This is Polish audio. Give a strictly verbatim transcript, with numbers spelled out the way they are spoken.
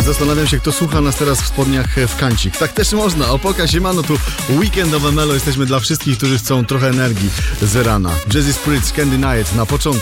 Zastanawiam się, kto słucha nas teraz w spodniach w kancik. Tak też można. Opoka, siemano, tu weekendowe melo. Jesteśmy dla wszystkich, którzy chcą trochę energii z rana. Jazzy Spritz, Candy Night na początku.